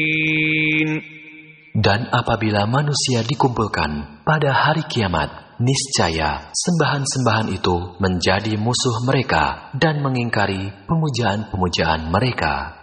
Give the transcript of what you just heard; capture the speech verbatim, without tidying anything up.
Dan apabila manusia dikumpulkan pada hari kiamat, niscaya sembahan-sembahan itu menjadi musuh mereka dan mengingkari pemujaan-pemujaan mereka.